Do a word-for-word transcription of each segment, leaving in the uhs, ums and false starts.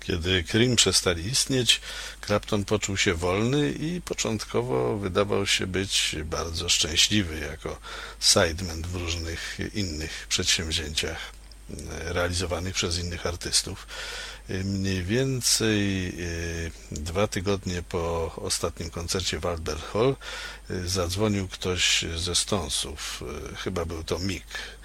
Kiedy Cream przestali istnieć, Clapton poczuł się wolny i początkowo wydawał się być bardzo szczęśliwy jako sideman w różnych innych przedsięwzięciach realizowanych przez innych artystów. Mniej więcej dwa tygodnie po ostatnim koncercie w Albert Hall zadzwonił ktoś ze Stonesów, chyba był to Mick,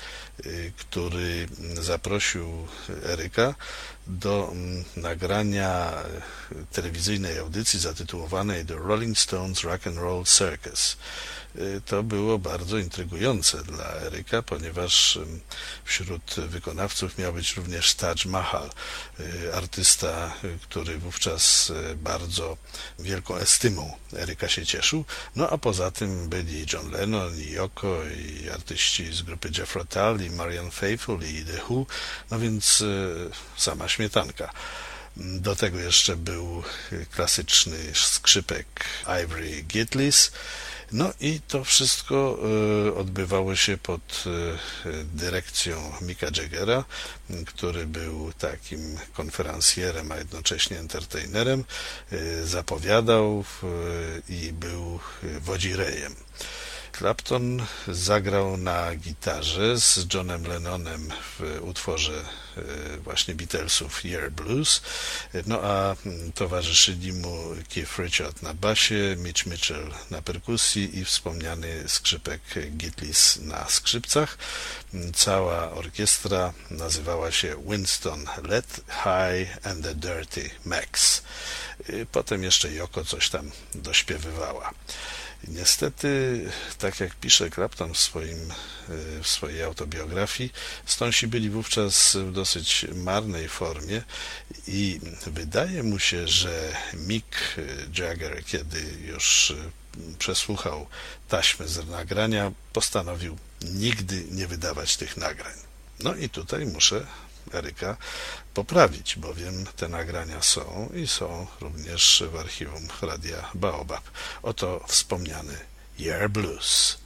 który zaprosił Eryka do nagrania telewizyjnej audycji zatytułowanej The Rolling Stones Rock and Roll Circus. To było bardzo intrygujące dla Eryka, ponieważ wśród wykonawców miał być również Taj Mahal, artysta, który wówczas bardzo wielką estymą Eryka się cieszył. No a poza tym byli John Lennon i Yoko, i artyści z grupy Jethro Tull, i Marianne Faithfull, i The Who, no więc sama śmietanka. Do tego jeszcze był klasyczny skrzypek Ivory Gitlis. No i to wszystko odbywało się pod dyrekcją Micka Jaggera, który był takim konferencjerem, a jednocześnie entertainerem, zapowiadał i był wodzirejem. Clapton zagrał na gitarze z Johnem Lennonem w utworze właśnie Beatlesów Year Blues, no a towarzyszyli mu Keith Richards na basie, Mitch Mitchell na perkusji i wspomniany skrzypek Gitlis na skrzypcach. Cała orkiestra nazywała się Winston Let High and the Dirty Macs. Potem jeszcze Yoko coś tam dośpiewywała. Niestety, tak jak pisze Clapton w, swoim, w swojej autobiografii, Stonesi byli wówczas w dosyć marnej formie i wydaje mu się, że Mick Jagger, kiedy już przesłuchał taśmy z nagrania, postanowił nigdy nie wydawać tych nagrań. No i tutaj muszę Eryka poprawić, bowiem te nagrania są i są również w archiwum Radia Baobab. Oto wspomniany Year Blues.